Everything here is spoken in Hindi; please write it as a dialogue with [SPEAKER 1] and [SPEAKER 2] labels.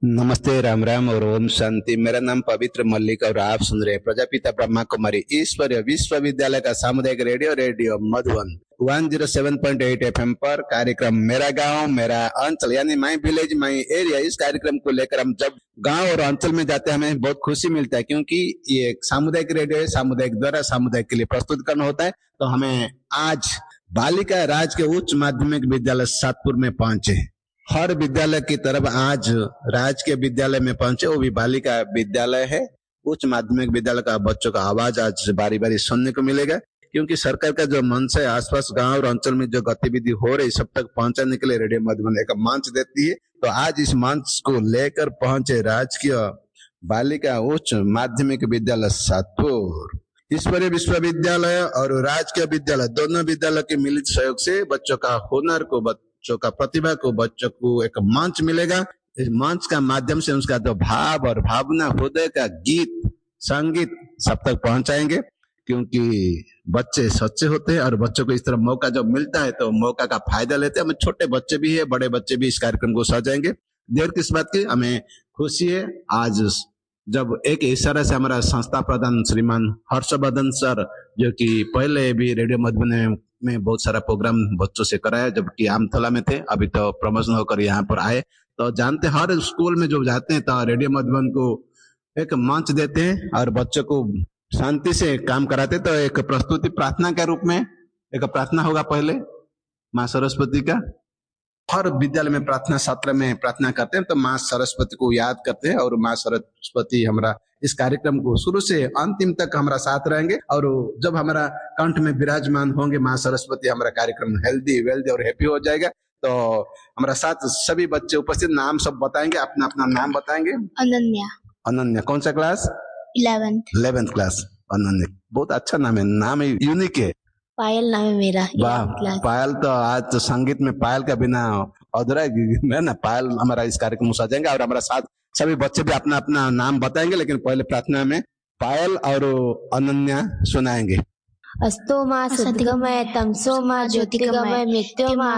[SPEAKER 1] नमस्ते, राम राम और ओम शांति। मेरा नाम पवित्र मल्लिक और आप सुन रहे हैं प्रजापिता ब्रह्मा कुमारी ईश्वरीय विश्वविद्यालय का सामुदायिक रेडियो रेडियो मधुबन 107.8 एफएम पर कार्यक्रम मेरा गांव मेरा अंचल यानी माई विलेज माई एरिया। इस कार्यक्रम को लेकर हम जब गांव और अंचल में जाते हैं हमें बहुत खुशी मिलता है, क्योंकि ये एक सामुदायिक रेडियो है। सामुदायिक द्वारा सामुदायिक के लिए प्रस्तुत करना होता है। तो हमें आज बालिका राजकीय उच्च माध्यमिक विद्यालय सातपुर में पहुंचे। हर विद्यालय की तरफ आज राजकीय विद्यालय में पहुंचे, वो भी बालिका विद्यालय है। उच्च माध्यमिक विद्यालय का बच्चों का आवाज आज बारी बारी सुनने को मिलेगा, क्योंकि सरकार का जो मंच है आसपास गांव और अंचल में जो गतिविधि हो रही सब तक पहुंचाने के लिए रेडियो मधुबन एक मंच देती है। तो आज इस मंच को लेकर पहुंचे राजकीय बालिका उच्च माध्यमिक विद्यालय सातपुर। ईश्वरीय विश्वविद्यालय और राजकीय विद्यालय दोनों विद्यालय के मिलित सहयोग से बच्चों का हुनर को, बच्चों का प्रतिभा को, बच्चों को एक मंच मिलेगा। इस मंच का माध्यम से उसका जो भाव और भावना, हृदय का गीत संगीत सब तक पहुंचाएंगे, क्योंकि बच्चे सच्चे होते हैं और बच्चों को इस तरह मौका जब मिलता है तो मौका का फायदा लेते हैं। हमें छोटे बच्चे भी है, बड़े बच्चे भी इस कार्यक्रम को सजाएंगे। देर किस बात की, हमें खुशी है आज जब एक इशारा से हमारा संस्था प्रधान श्रीमान हर्षवर्धन सर, जो कि पहले भी रेडियो मधुबन में बहुत सारा प्रोग्राम बच्चों से कराया जबकि आमथला में थे, अभी तो प्रमोशन होकर यहाँ पर आए। तो जानते हर स्कूल में जो जाते हैं तो रेडियो मधुबन को एक मंच देते हैं और बच्चों को शांति से काम कराते। तो एक प्रस्तुति प्रार्थना के रूप में एक प्रार्थना होगा पहले माँ सरस्वती का। हर विद्यालय में प्रार्थना सत्र में प्रार्थना करते हैं तो माँ सरस्वती को याद करते हैं, और माँ सरस्वती हमारा इस कार्यक्रम को शुरू से अंतिम तक हमारा साथ रहेंगे। और जब हमारा कंठ में विराजमान होंगे माँ सरस्वती, हमारा कार्यक्रम हेल्दी वेल्दी और हैप्पी हो जाएगा। तो हमारा साथ सभी बच्चे उपस्थित नाम सब बताएंगे, अपना अपना नाम बताएंगे।
[SPEAKER 2] अनन्या।
[SPEAKER 1] अनन्या कौन सा क्लास?
[SPEAKER 2] 11th
[SPEAKER 1] class. अनन्या बहुत अच्छा नाम है, नाम यूनिक है।
[SPEAKER 2] पायल नाम है मेरा।
[SPEAKER 1] वाह, पायल तो आज तो संगीत में पायल का बिना अधूरा है ना। पायल हमारा इस कार्यक्रम में सजाएंगे और हमारा साथ सभी बच्चे भी अपना अपना नाम बताएंगे, लेकिन पहले प्रार्थना में पायल और अनन्या सुनाएंगे।
[SPEAKER 2] अस्तो माँ सद्गमय तमसो माँ ज्योतिर्गमय मृत्योर्मा